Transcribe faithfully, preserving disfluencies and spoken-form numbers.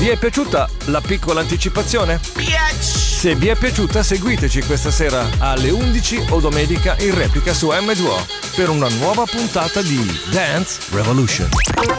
Vi è piaciuta la piccola anticipazione? Piace! Se vi è piaciuta, seguiteci questa sera alle undici o domenica in replica su M due O per una nuova puntata di Dance Revolution.